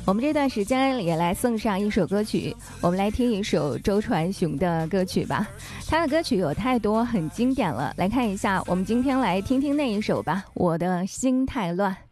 我们这段时间也来送上一首歌曲，我们来听一首周传雄的歌曲吧。他的歌曲有太多很经典了，来看一下，我们今天来听听那一首吧，我的心太乱。